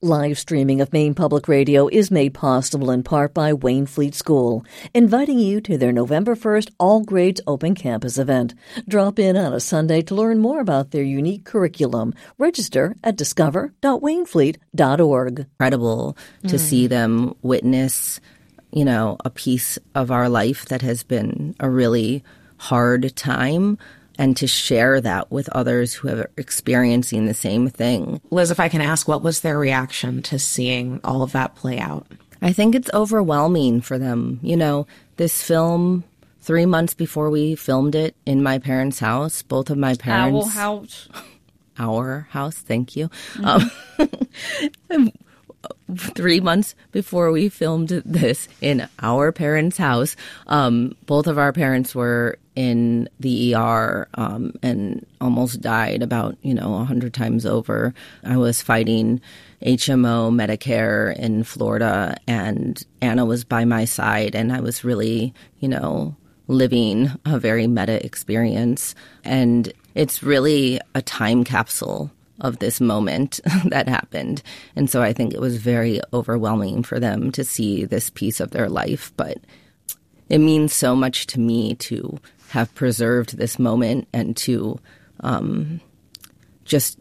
Live streaming of Maine Public Radio is made possible in part by Waynflete School, inviting you to their November 1st all-grades open campus event. Drop in on a Sunday to learn more about their unique curriculum. Register at discover.waynflete.org. Incredible to see them witness, a piece of our life that has been a really hard time, and to share that with others who are experiencing the same thing. Liz, if I can ask, what was their reaction to seeing all of that play out? I think it's overwhelming for them. This film, 3 months before we filmed it in my parents' house, both of my parents... Our house. Our house, thank you. 3 months before we filmed this in our parents' house, both of our parents were in the ER and almost died about, 100 times over. I was fighting HMO Medicare in Florida, and Anna was by my side, and I was really, living a very meta experience. And it's really a time capsule of this moment that happened. And so I think it was very overwhelming for them to see this piece of their life. But it means so much to me to have preserved this moment and to just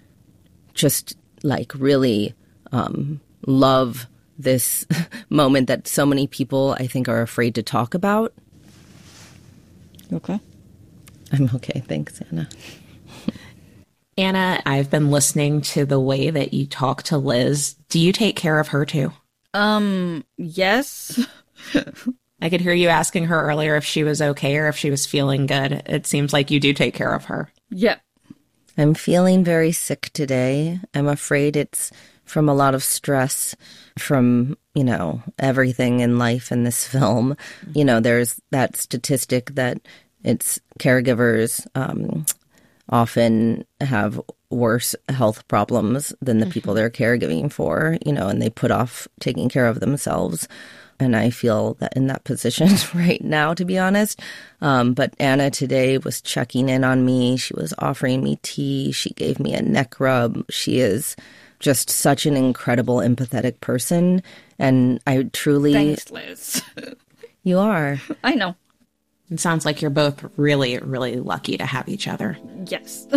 like really love this moment that so many people, I think, are afraid to talk about. You okay? I'm okay. Thanks, Anna. Anna, I've been listening to the way that you talk to Liz. Do you take care of her too? Yes. I could hear you asking her earlier if she was okay or if she was feeling good. It seems like you do take care of her. Yep. I'm feeling very sick today. I'm afraid it's from a lot of stress from, everything in life in this film. There's that statistic that it's caregivers often have worse health problems than the people they're caregiving for, and they put off taking care of themselves. And I feel that in that position right now, to be honest. But Anna today was checking in on me. She was offering me tea. She gave me a neck rub. She is just such an incredible, empathetic person. And I truly... Thanks, Liz. You are. I know. It sounds like you're both really, really lucky to have each other. Yes.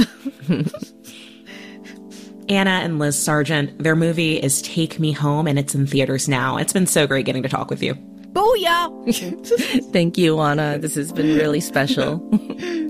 Anna and Liz Sargent, their movie is Take Me Home, and it's in theaters now. It's been so great getting to talk with you. Booyah! Thank you, Anna. This has been really special.